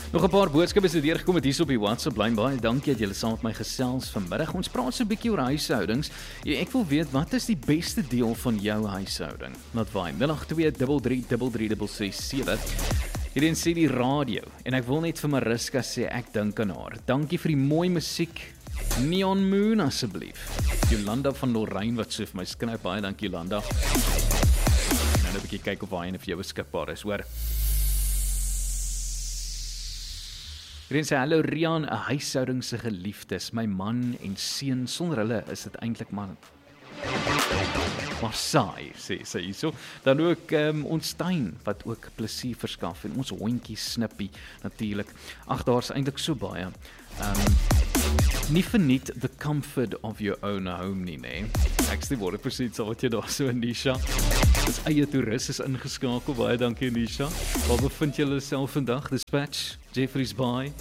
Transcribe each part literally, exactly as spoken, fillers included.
Nog 'n paar boodskappe is deurgekom het hier op die WhatsApp lyn. Baie dankie dat julle saam met my gesels vanmiddag. Ons praat so 'n bietjie oor huishoudings. Ek wil weet, wat is die beste deel van jou huishouding? Laat waai. nul agt twee drie drie drie drie ses ses sewe. Hierdie sê die radio en ek wil net vir Mariska sê ek dink aan haar. Dankie vir die mooi musiek. Neon Moon asseblief. Jolanda van Lorraine wat so vir my skryf. Baie dankie Jolanda. Nou 'n bietjie kyk of hy en vir jou beskikbaar is, hoor. Hierdie sê, hallo Rian, 'n huishouding se geliefdes, my man en seun, sonder hulle is dit eintlik maar maar saai, sê sy hierso. Dan ook um, ons tuin, wat ook plesier verskaf, en ons hondjie Snippie, natuurlik. Ag, daar is eintlik so baie. Um, nie verniet the comfort of your own home nie, nee. Ek sê word presies so wat jy daar so, Nisha. Dis eie toerist is ingeskakel, baie dankie Nisha. Waar bevind julle self vandag? Dispatch, Jeffreys Bay,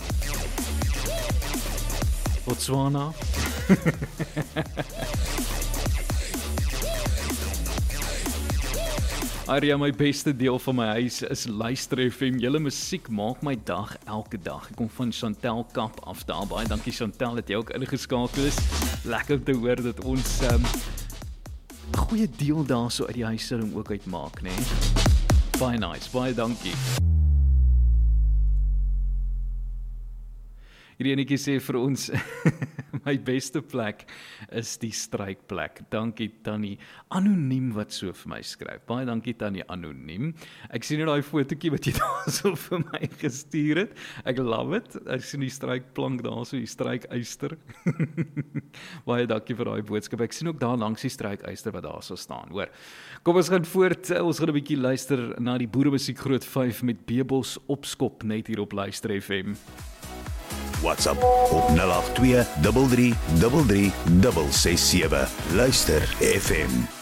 Botswana. Aria, my beste deel van my huis is luister F M. Julle musiek maak my dag elke dag. Ek kom van Chantel Kap af daar. Baie dankie Chantel dat jy ook ingeskakel is. Lekker om te hoor dat ons 'n um, goeie deel daar so uit die huishouding ook uitmaak, né? Nee? Baie nice, baie dankie. Hierdie enetjie sê vir ons, my beste plek is die strykplek. Dankie Tannie Anoniem wat so vir my skryf. Baie dankie Tannie Anoniem. Ek sien nou daai fotootjie wat jy daar so vir my gestuur het. Ek love it. Ek sien die strykplank daar so, die strykyster. Baie dankie vir daai boodskap. Ek sien ook daar langs die strykyster wat daar so staan, hoor. Kom ons gaan voort. Ons gaan 'n bietjie luister na die boeremusiek Groot vyf met Bebos Opskop net hier op Luister F M. WhatsApp op nul agt twee drie drie drie drie ses ses sewe. Luister F M.